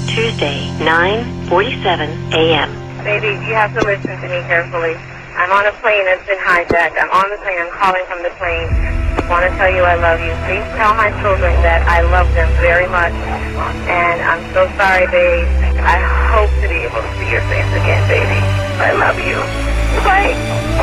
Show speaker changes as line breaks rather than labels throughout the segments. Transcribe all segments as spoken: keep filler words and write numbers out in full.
Tuesday, nine forty-seven a.m.
Baby, you have to listen to me carefully. I'm on a plane that's been hijacked. I'm on the plane. I'm calling from the plane. I want to tell you I love you. Please tell my children that I love them very much. And I'm so sorry, babe. I hope to be able to see your face again, baby. I love you. Bye.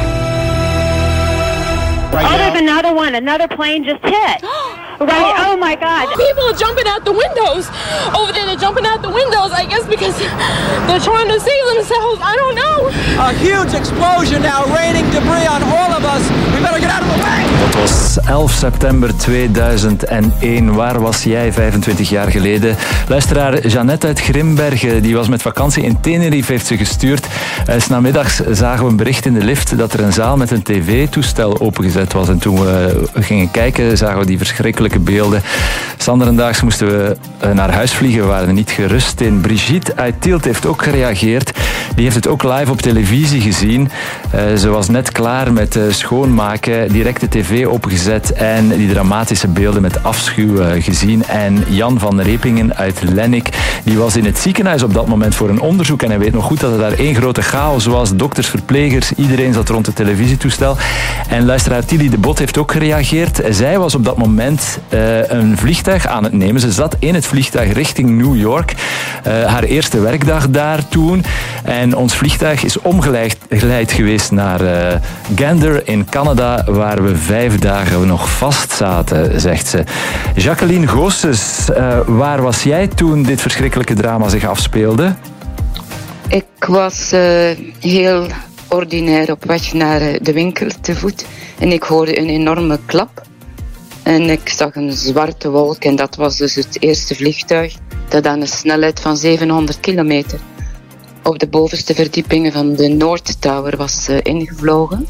Right oh, now. There's another one. Another plane just hit. Right. Oh. oh my God.
People are jumping out the windows. Over there, they're jumping out the windows, I guess because they're trying to save themselves. I don't know.
A huge explosion now, raining debris on all of us. We better get out of the way.
Dat was elf september tweeduizend één. Waar was jij vijfentwintig jaar geleden? Luisteraar Jeannette uit Grimbergen, die was met vakantie in Tenerife, heeft ze gestuurd. Uh, 's namiddags zagen we een bericht in de lift dat er een zaal met een tv-toestel opengezet was. En toen we gingen kijken, zagen we die verschrikkelijke beelden. Sanderendaags moesten we naar huis vliegen. We waren er niet gerust in. Brigitte uit Tielt heeft ook gereageerd. Die heeft het ook live op televisie gezien. Uh, ze was net klaar met uh, schoonmaken. Direct de tv opengezet en die dramatische beelden met afschuw uh, gezien. En Jan van Repingen uit Lennik, die was in het ziekenhuis op dat moment voor een onderzoek. En hij weet nog goed dat er daar één grote chaos was. Dokters, verplegers, iedereen zat rond het televisietoestel. En luisteraar Tilly de Bot heeft ook gereageerd. Zij was op dat moment Uh, een vliegtuig aan het nemen. Ze zat in het vliegtuig richting New York. Uh, haar eerste werkdag daar toen. En ons vliegtuig is omgeleid geleid geweest naar uh, Gander in Canada, waar we vijf dagen nog vast zaten, zegt ze. Jacqueline Goossens, uh, waar was jij toen dit verschrikkelijke drama zich afspeelde?
Ik was uh, heel ordinair op weg naar uh, de winkel te voet. En ik hoorde een enorme klap. En ik zag een zwarte wolk en dat was dus het eerste vliegtuig dat aan een snelheid van zevenhonderd kilometer op de bovenste verdiepingen van de North Tower was uh, ingevlogen.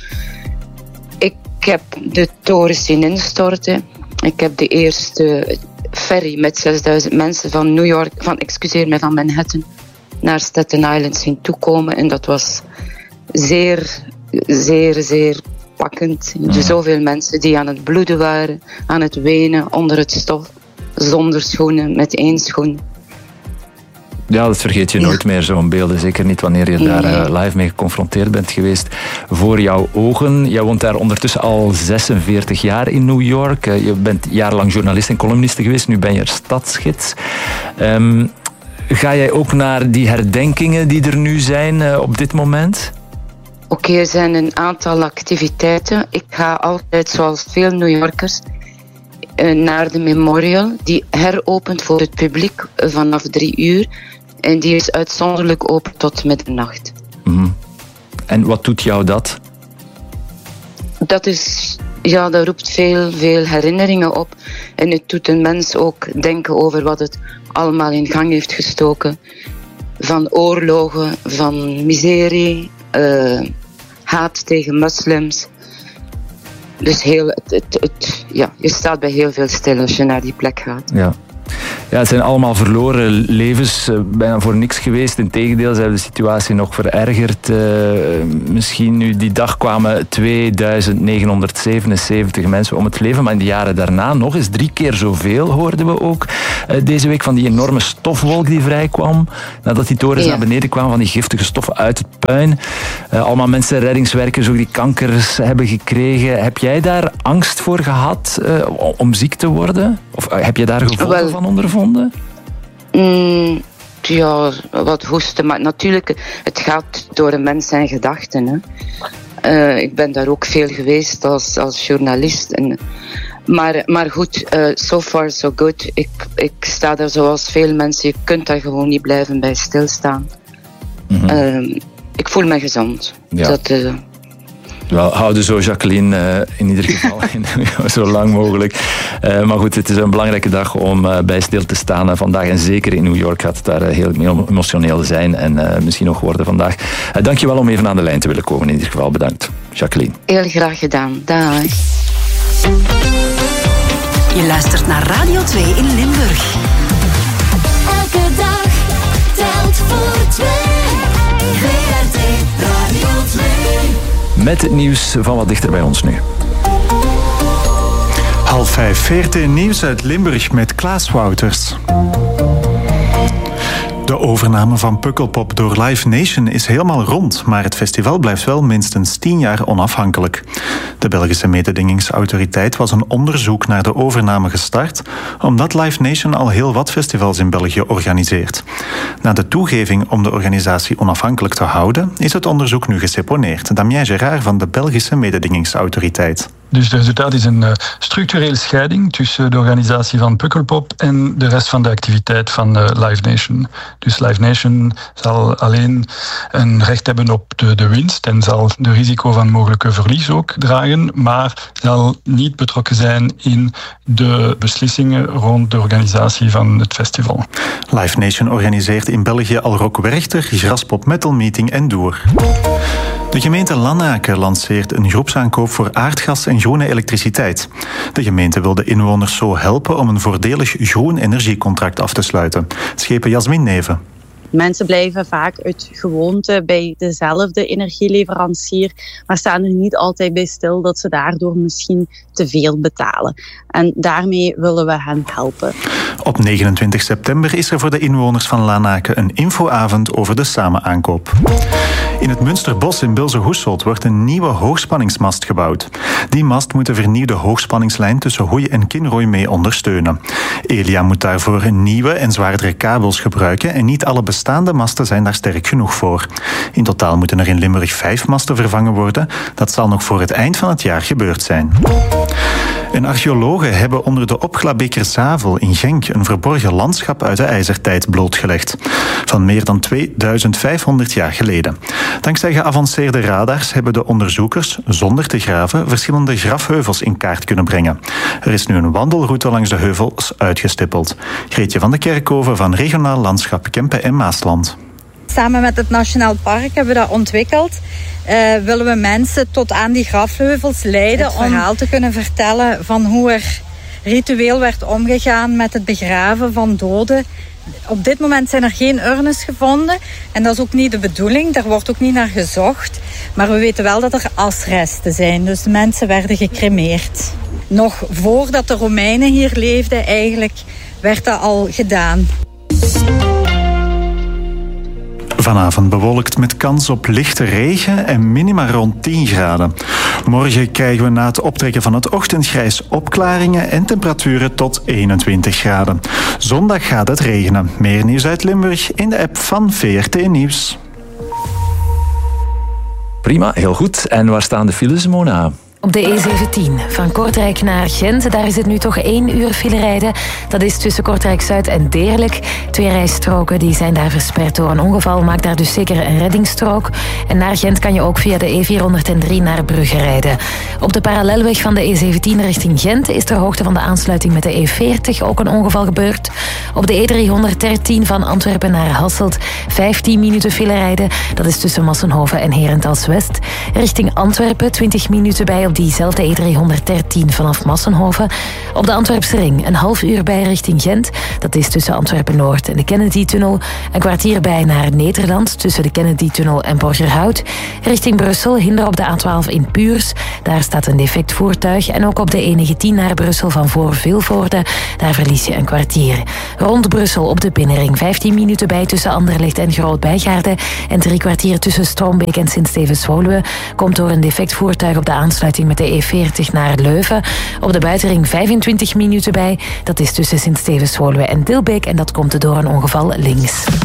Ik heb de toren zien instorten. Ik heb de eerste ferry met zesduizend mensen van New York, van, excuseer me, van Manhattan naar Staten Island zien toekomen. En dat was zeer, zeer, zeer pakkend. Ja. Zoveel mensen die aan het bloeden waren, aan het wenen, onder het stof, zonder schoenen, met één schoen.
Ja, dat vergeet je ja. nooit meer, zo'n beelden. Zeker niet wanneer je daar nee. uh, live mee geconfronteerd bent geweest. Voor jouw ogen. Jij woont daar ondertussen al zesenveertig jaar in New York. Uh, je bent jarenlang journalist en columniste geweest. Nu ben je er stadsgids. Um, ga jij ook naar die herdenkingen die er nu zijn uh, op dit moment?
Oké, okay, er zijn een aantal activiteiten. Ik ga altijd, zoals veel New Yorkers, naar de Memorial. Die heropent voor het publiek vanaf drie uur. En die is uitzonderlijk open tot middernacht.
Mm-hmm. En wat doet jou dat?
Dat is, ja, dat roept veel, veel herinneringen op. En het doet een mens ook denken over wat het allemaal in gang heeft gestoken. Van oorlogen, van miserie, uh, haat tegen moslims. Dus heel, het, het, het, ja, je staat bij heel veel stil als je naar die plek gaat.
Ja. Ja, het zijn allemaal verloren levens, bijna voor niks geweest. Integendeel, ze hebben de situatie nog verergerd. Uh, misschien nu die dag kwamen tweeduizend negenhonderdzevenenzeventig mensen om het leven, maar in de jaren daarna nog eens drie keer zoveel, hoorden we ook uh, deze week, van die enorme stofwolk die vrijkwam. Nadat die torens ja. naar beneden kwamen, van die giftige stoffen uit het puin. Uh, allemaal mensen, reddingswerkers, ook die kankers hebben gekregen. Heb jij daar angst voor gehad uh, om ziek te worden? Of uh, heb je daar gevolgen Wel, van ondervonden?
Mm, ja, wat hoesten. Maar natuurlijk, het gaat door een mens zijn gedachten. Hè. Uh, ik ben daar ook veel geweest als, als journalist. En, maar, maar goed, uh, so far so good. Ik, ik sta daar zoals veel mensen. Je kunt daar gewoon niet blijven bij stilstaan. Mm-hmm. Uh, ik voel me gezond.
Ja.
Dat... Uh,
Wel, houden zo, Jacqueline, uh, in ieder geval zo lang mogelijk. Uh, maar goed, het is een belangrijke dag om uh, bij stil te staan uh, vandaag. En zeker in New York gaat het daar uh, heel emotioneel zijn. En uh, misschien nog worden vandaag. Uh, Dank je wel om even aan de lijn te willen komen. In ieder geval bedankt, Jacqueline.
Heel graag gedaan. Dag.
Je luistert naar Radio twee in Limburg.
Elke dag telt voor twee. V R T Radio twee.
Met het nieuws van wat dichter bij ons nu.
Half vijf, V R T nieuws uit Limburg met Klaas Wouters. De overname van Pukkelpop door Live Nation is helemaal rond, maar het festival blijft wel minstens tien jaar onafhankelijk. De Belgische mededingingsautoriteit was een onderzoek naar de overname gestart, omdat Live Nation al heel wat festivals in België organiseert. Na de toegeving om de organisatie onafhankelijk te houden, is het onderzoek nu geseponeerd. Damien Gérard van de Belgische mededingingsautoriteit.
Dus het resultaat is een uh, structurele scheiding tussen de organisatie van Pukkelpop en de rest van de activiteit van uh, Live Nation. Dus Live Nation zal alleen een recht hebben op de, de winst en zal de risico van mogelijke verlies ook dragen, maar zal niet betrokken zijn in de beslissingen rond de organisatie van het festival.
Live Nation organiseert in België al Rock Werchter, Graspop Metal Meeting en Doer. De gemeente Lanaken lanceert een groepsaankoop voor aardgas en groene elektriciteit. De gemeente wil de inwoners zo helpen om een voordelig groen energiecontract af te sluiten. Schepen Jasmin Neven.
Mensen blijven vaak uit gewoonte bij dezelfde energieleverancier, maar staan er niet altijd bij stil dat ze daardoor misschien te veel betalen. En daarmee willen we hen helpen.
Op negenentwintig september is er voor de inwoners van Lanaken een infoavond over de samenaankoop. In het Münsterbos in Bilze-Hoesselt wordt een nieuwe hoogspanningsmast gebouwd. Die mast moet de vernieuwde hoogspanningslijn tussen Hoei en Kinrooi mee ondersteunen. Elia moet daarvoor nieuwe en zwaardere kabels gebruiken en niet alle bestaande masten zijn daar sterk genoeg voor. In totaal moeten er in Limburg vijf masten vervangen worden. Dat zal nog voor het eind van het jaar gebeurd zijn. En archeologen hebben onder de Opglabeker Zavel in Genk een verborgen landschap uit de ijzertijd blootgelegd. Van meer dan tweeduizend vijfhonderd jaar geleden. Dankzij geavanceerde radars hebben de onderzoekers, zonder te graven, verschillende grafheuvels in kaart kunnen brengen. Er is nu een wandelroute langs de heuvels uitgestippeld. Greetje van de Kerkhoven van Regionaal Landschap Kempen en Maasland.
Samen met het Nationaal Park hebben we dat ontwikkeld. Uh, willen we mensen tot aan die grafheuvels leiden om het verhaal te kunnen vertellen van hoe er ritueel werd omgegaan met het begraven van doden. Op dit moment zijn er geen urnes gevonden en dat is ook niet de bedoeling. Daar wordt ook niet naar gezocht. Maar we weten wel dat er asresten zijn, dus de mensen werden gecremeerd. Nog voordat de Romeinen hier leefden eigenlijk werd dat al gedaan.
Vanavond bewolkt met kans op lichte regen en minima rond tien graden. Morgen krijgen we na het optrekken van het ochtendgrijs opklaringen en temperaturen tot eenentwintig graden. Zondag gaat het regenen. Meer nieuws uit Limburg in de app van V R T Nieuws.
Prima, heel goed. En waar staan de files, Mona?
Op de E zeventien, van Kortrijk naar Gent, daar is het nu toch één uur file rijden. Dat is tussen Kortrijk-Zuid en Deerlijk. Twee rijstroken die zijn daar versperd door een ongeval. Maak daar dus zeker een reddingsstrook. En naar Gent kan je ook via de E vierhonderddrie naar Brugge rijden. Op de parallelweg van de E zeventien richting Gent is ter hoogte van de aansluiting met de E veertig ook een ongeval gebeurd. Op de E driehonderddertien van Antwerpen naar Hasselt vijftien minuten file rijden. Dat is tussen Massenhoven en Herentals-West. Richting Antwerpen twintig minuten bij op diezelfde E driehonderddertien vanaf Massenhoven. Op de Antwerpse ring een half uur bij richting Gent. Dat is tussen Antwerpen-Noord en de Kennedy-tunnel. Een kwartier bij naar Nederland tussen de Kennedy-tunnel en Borgerhout. Richting Brussel hinder op de A twaalf in Puurs. Daar staat een defect voertuig. En ook op de E negentien naar Brussel van voor Vilvoorde. Daar verlies je een kwartier. Rond Brussel op de binnenring vijftien minuten bij tussen Anderlecht en Groot-Bijgaarden. En drie kwartier tussen Strombeek en Sint-Stevens-Woluwe. Komt door een defect voertuig op de aansluiting met de E veertig naar Leuven. Op de buitenring vijfentwintig minuten bij. Dat is tussen Sint-Stevens-Woluwe en Dilbeek en dat komt door een ongeval links.